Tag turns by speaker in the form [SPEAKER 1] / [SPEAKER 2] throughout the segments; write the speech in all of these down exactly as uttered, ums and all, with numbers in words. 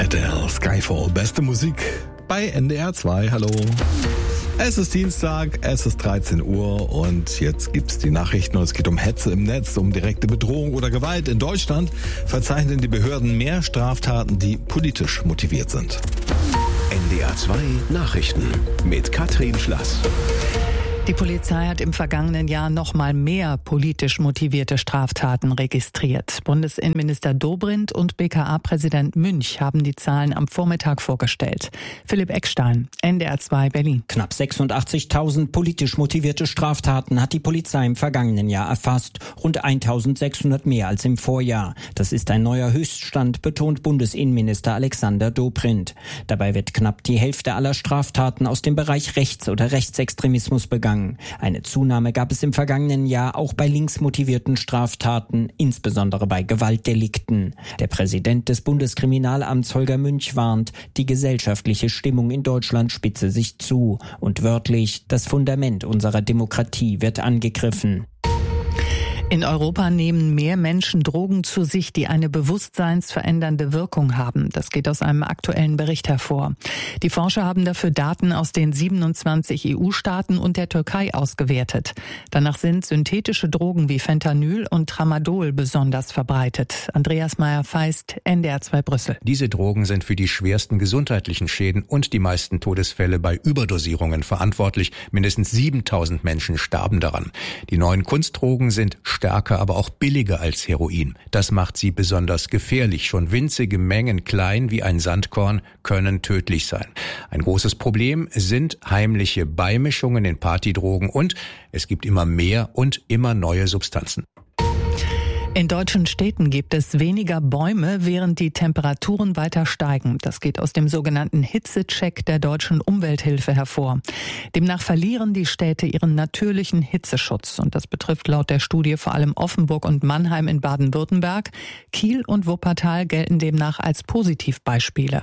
[SPEAKER 1] Adele, Skyfall, beste Musik bei N D R zwei. Hallo. Es ist Dienstag, es ist dreizehn Uhr und jetzt gibt's die Nachrichten und es geht um Hetze im Netz, um direkte Bedrohung oder Gewalt. In Deutschland verzeichnen die Behörden mehr Straftaten, die politisch motiviert sind.
[SPEAKER 2] N D R zwei Nachrichten mit Katrin Schlass.
[SPEAKER 3] Die Polizei hat im vergangenen Jahr noch mal mehr politisch motivierte Straftaten registriert. Bundesinnenminister Dobrindt und B K A-Präsident Münch haben die Zahlen am Vormittag vorgestellt. Philipp Eckstein, N D R zwei Berlin.
[SPEAKER 4] Knapp sechsundachtzigtausend politisch motivierte Straftaten hat die Polizei im vergangenen Jahr erfasst. Rund eintausendsechshundert mehr als im Vorjahr. Das ist ein neuer Höchststand, betont Bundesinnenminister Alexander Dobrindt. Dabei wird knapp die Hälfte aller Straftaten aus dem Bereich Rechts- oder Rechtsextremismus begangen. Eine Zunahme gab es im vergangenen Jahr auch bei linksmotivierten Straftaten, insbesondere bei Gewaltdelikten. Der Präsident des Bundeskriminalamts Holger Münch warnt, die gesellschaftliche Stimmung in Deutschland spitze sich zu. Und wörtlich, das Fundament unserer Demokratie wird angegriffen.
[SPEAKER 3] In Europa nehmen mehr Menschen Drogen zu sich, die eine bewusstseinsverändernde Wirkung haben. Das geht aus einem aktuellen Bericht hervor. Die Forscher haben dafür Daten aus den siebenundzwanzig E U-Staaten und der Türkei ausgewertet. Danach sind synthetische Drogen wie Fentanyl und Tramadol besonders verbreitet. Andreas Meyer-Feist, N D R zwei Brüssel.
[SPEAKER 5] Diese Drogen sind für die schwersten gesundheitlichen Schäden und die meisten Todesfälle bei Überdosierungen verantwortlich. Mindestens siebentausend Menschen starben daran. Die neuen Kunstdrogen sind stärker, aber auch billiger als Heroin. Das macht sie besonders gefährlich. Schon winzige Mengen, klein wie ein Sandkorn, können tödlich sein. Ein großes Problem sind heimliche Beimischungen in Partydrogen und es gibt immer mehr und immer neue Substanzen.
[SPEAKER 3] In deutschen Städten gibt es weniger Bäume, während die Temperaturen weiter steigen. Das geht aus dem sogenannten Hitzecheck der Deutschen Umwelthilfe hervor. Demnach verlieren die Städte ihren natürlichen Hitzeschutz. Und das betrifft laut der Studie vor allem Offenburg und Mannheim in Baden-Württemberg. Kiel und Wuppertal gelten demnach als Positivbeispiele.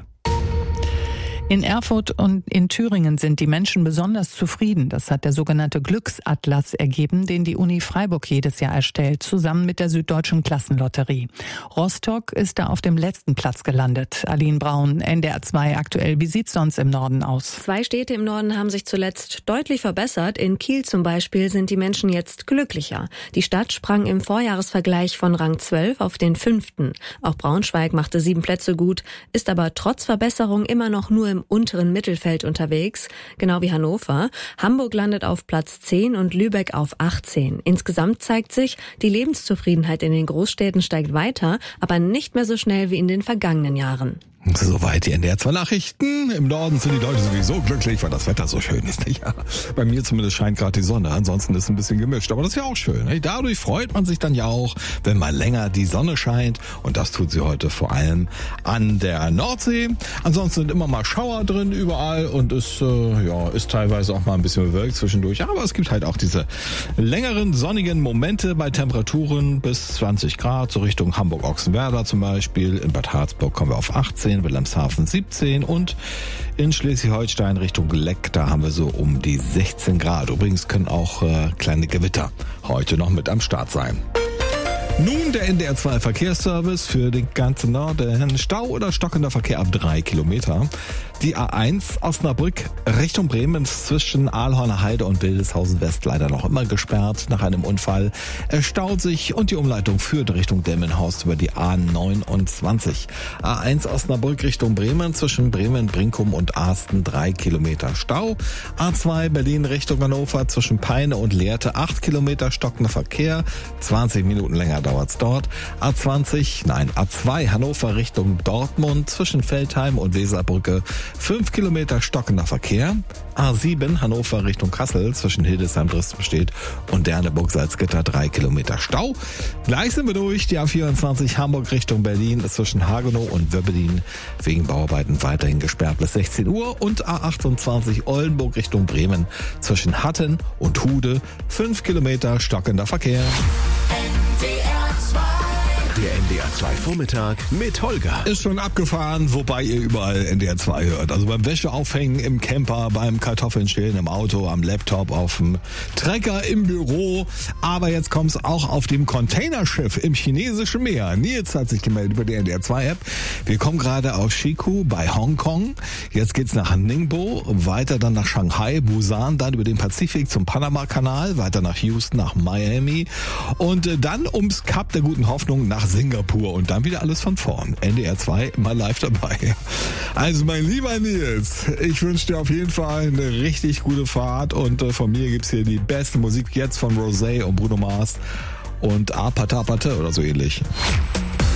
[SPEAKER 3] In Erfurt und in Thüringen sind die Menschen besonders zufrieden. Das hat der sogenannte Glücksatlas ergeben, den die Uni Freiburg jedes Jahr erstellt, zusammen mit der Süddeutschen Klassenlotterie. Rostock ist da auf dem letzten Platz gelandet. Aline Braun, N D R zwei aktuell. Wie sieht's sonst im Norden aus?
[SPEAKER 6] Zwei Städte im Norden haben sich zuletzt deutlich verbessert. In Kiel zum Beispiel sind die Menschen jetzt glücklicher. Die Stadt sprang im Vorjahresvergleich von Rang zwölf auf den fünften. Auch Braunschweig machte sieben Plätze gut, ist aber trotz Verbesserung immer noch nur im unteren Mittelfeld unterwegs, genau wie Hannover. Hamburg landet auf Platz zehn und Lübeck auf achtzehn. Insgesamt zeigt sich, die Lebenszufriedenheit in den Großstädten steigt weiter, aber nicht mehr so schnell wie in den vergangenen Jahren.
[SPEAKER 1] Soweit die N D R zwei Nachrichten. Im Norden sind die Leute sowieso glücklich, weil das Wetter so schön ist. Nicht? Ja, bei mir zumindest scheint gerade die Sonne, ansonsten ist es ein bisschen gemischt. Aber das ist ja auch schön. Nicht? Dadurch freut man sich dann ja auch, wenn mal länger die Sonne scheint. Und das tut sie heute vor allem an der Nordsee. Ansonsten sind immer mal Schauer drin überall und es äh, ja, ist teilweise auch mal ein bisschen bewölkt zwischendurch. Aber es gibt halt auch diese längeren sonnigen Momente bei Temperaturen bis zwanzig Grad, so Richtung Hamburg-Ochsenwerder zum Beispiel. In Bad Harzburg kommen wir auf achtzehn. Wilhelmshaven siebzehn und in Schleswig-Holstein Richtung Leck, da haben wir so um die sechzehn Grad. Übrigens können auch äh, kleine Gewitter heute noch mit am Start sein. Nun der N D R zwei Verkehrsservice für den ganzen Norden. Stau oder stockender Verkehr ab drei Kilometer. Die A eins Osnabrück Richtung Bremen zwischen Aalhorner Heide und Wildeshausen West leider noch immer gesperrt nach einem Unfall. Es staut sich und die Umleitung führt Richtung Delmenhorst über die A neunundzwanzig. A eins Osnabrück Richtung Bremen zwischen Bremen, Brinkum und Ahsten drei Kilometer Stau. A zwei Berlin Richtung Hannover zwischen Peine und Lehrte acht Kilometer stockender Verkehr. zwanzig Minuten länger dauert's dort. A zwanzig, nein, A zwei Hannover Richtung Dortmund zwischen Veltheim und Weserbrücke fünf Kilometer stockender Verkehr. A sieben Hannover Richtung Kassel zwischen Hildesheim-Dresden-Stedt und Derneburg-Salzgitter drei Kilometer Stau. Gleich sind wir durch. Die A vierundzwanzig Hamburg Richtung Berlin ist zwischen Hagenow und Wöbbedin wegen Bauarbeiten weiterhin gesperrt bis sechzehn Uhr. Und A achtundzwanzig Oldenburg Richtung Bremen zwischen Hatten und Hude fünf Kilometer stockender Verkehr.
[SPEAKER 7] N D R zwei
[SPEAKER 2] Der N D R zwei Vormittag mit Holger.
[SPEAKER 1] Ist schon abgefahren, wobei ihr überall N D R zwei hört. Also beim Wäscheaufhängen, im Camper, beim Kartoffeln schälen im Auto, am Laptop, auf dem Trecker, im Büro. Aber jetzt kommt's auch auf dem Containerschiff im chinesischen Meer. Nils hat sich gemeldet über die N D R zwei App. Wir kommen gerade aus Shikou bei Hongkong. Jetzt geht's nach Ningbo, weiter dann nach Shanghai, Busan, dann über den Pazifik zum Panama-Kanal, weiter nach Houston, nach Miami und dann ums Kap der Guten Hoffnung nach Singapur und dann wieder alles von vorn. N D R zwei mal live dabei. Also mein lieber Nils, ich wünsche dir auf jeden Fall eine richtig gute Fahrt und von mir gibt's hier die beste Musik jetzt von Rosé und Bruno Mars und A Pata Pata oder so ähnlich.